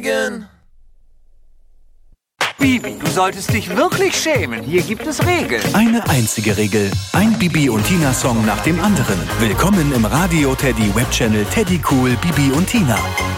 Megan. Bibi, du solltest dich wirklich schämen. Hier gibt es Regeln. Eine einzige Regel. Ein Bibi und Tina-Song nach dem anderen. Willkommen im Radio Teddy Webchannel Teddy Cool Bibi und Tina.